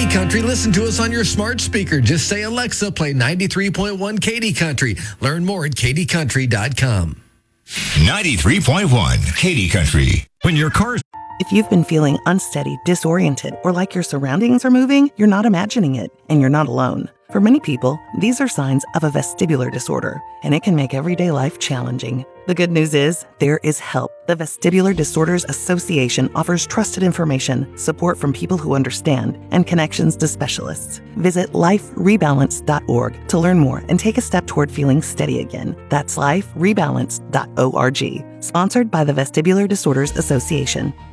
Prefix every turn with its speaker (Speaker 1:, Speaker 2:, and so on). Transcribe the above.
Speaker 1: Katy Country, listen to us on your smart speaker. Just say, Alexa, play 93.1 Katy Country. Learn more at katycountry.com.
Speaker 2: 93.1 Katy Country. When your car's
Speaker 3: If you've been feeling unsteady, disoriented, or like your surroundings are moving, you're not imagining it, and you're not alone. For many people, these are signs of a vestibular disorder, and it can make everyday life challenging. The good news is, there is help. The Vestibular Disorders Association offers trusted information, support from people who understand, and connections to specialists. Visit liferebalance.org to learn more and take a step toward feeling steady again. That's liferebalance.org. Sponsored by the Vestibular Disorders Association.